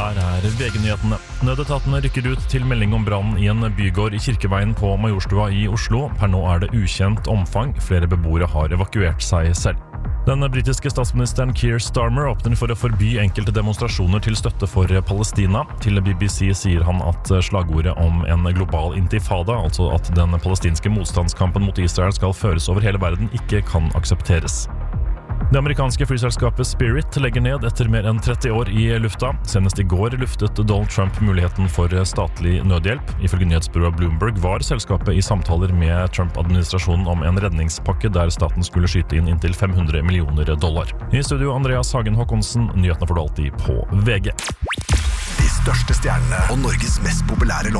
Her VG-nyhetene. Nødetatene rykker ut til melding om brannen i en bygård i Kirkeveien på Majorstua i Oslo. Per nå det ukjent omfang. Flere beboere har evakuert seg selv. Den britiske statsministeren Keir Starmer åpner for å forby enkelte demonstrasjoner til støtte for Palestina. Til BBC sier han at slagordet om en global intifada, altså at den palestinske motstandskampen mot Israel skal føres over hele verden, ikke kan aksepteres. Det amerikanske flyselskapet Spirit legger ned etter mer enn 30 år i lufta. Senest i går luftet Donald Trump muligheten for statlig nødhjelp. Ifølge nyhetsbyrået Bloomberg var selskapet i samtaler med Trump-administrasjonen om en redningspakke der staten skulle skyte inn inntil $500 millioner. I studio Andreas Hagen Håkonsen, nyhetene får du alltid på VG. De største stjernene og Norges mest populære